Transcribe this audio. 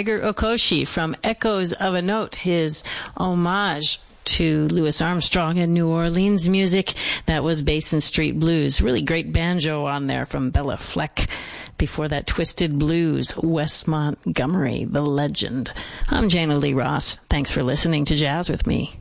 Tiger Okoshi from Echoes of a Note, his homage to Louis Armstrong and New Orleans music. That was Basin Street Blues. Really great banjo on there from Bella Fleck. Before that, Twisted Blues, Wes Montgomery, the legend. I'm Jana Lee Ross. Thanks for listening to Jazz with Me.